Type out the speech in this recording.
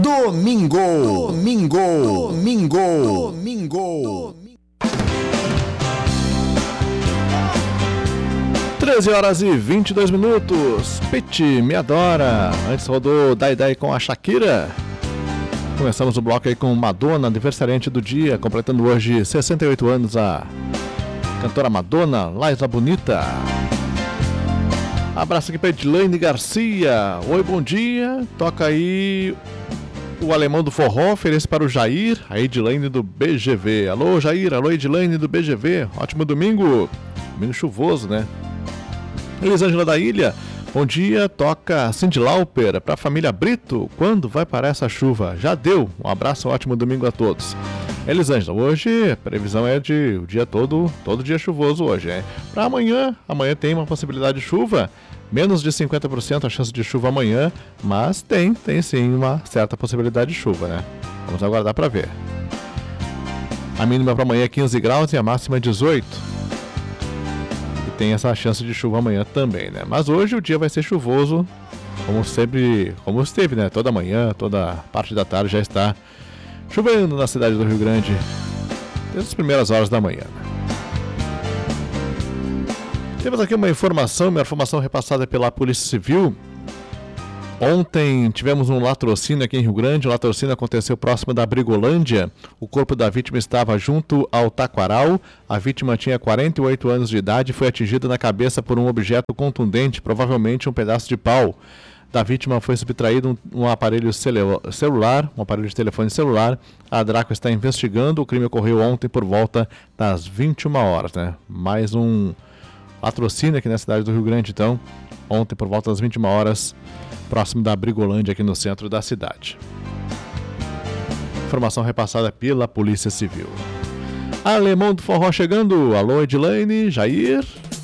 Domingo. 13 horas e 22 minutos. Pete me adora. Antes rodou Dai Dai com a Shakira. Começamos o bloco aí com Madonna, aniversariante do dia, completando hoje 68 anos a cantora Madonna, Liza Bonita. Abraço aqui para Edilane Garcia. Oi, bom dia. Toca aí o Alemão do Forró, oferece para o Jair, a Edilane do BGV. Alô, Jair, alô, Edilane do BGV. Ótimo domingo. Domingo chuvoso, né? Elisângela da Ilha, bom dia, toca Cyndi Lauper para a família Brito. Quando vai parar essa chuva? Já deu. Um abraço, ótimo domingo a todos. Elisângela, hoje a previsão é de o dia todo dia chuvoso hoje, hein? Para amanhã tem uma possibilidade de chuva, menos de 50% a chance de chuva amanhã, mas tem sim uma certa possibilidade de chuva, né? Vamos aguardar para ver. A mínima para amanhã é 15 graus e a máxima é 18. Tem essa chance de chuva amanhã também, né? Mas hoje o dia vai ser chuvoso, como esteve, né? Toda manhã, toda parte da tarde já está chovendo na cidade do Rio Grande, desde as primeiras horas da manhã. Temos aqui uma informação repassada pela Polícia Civil. Ontem tivemos um latrocínio aqui em Rio Grande. O latrocínio aconteceu próximo da Brigolândia. O corpo da vítima estava junto ao taquaral. A vítima tinha 48 anos de idade e foi atingida na cabeça por um objeto contundente, provavelmente um pedaço de pau. Da vítima foi subtraído um aparelho celular, um aparelho de telefone celular. A Draco está investigando. O crime ocorreu ontem por volta das 21 horas, né? Mais um latrocínio aqui na cidade do Rio Grande, então. Ontem por volta das 21 horas, próximo da Brigolândia, aqui no centro da cidade. Informação repassada pela Polícia Civil. Alemão do Forró chegando. Alô, Edilane, Jair.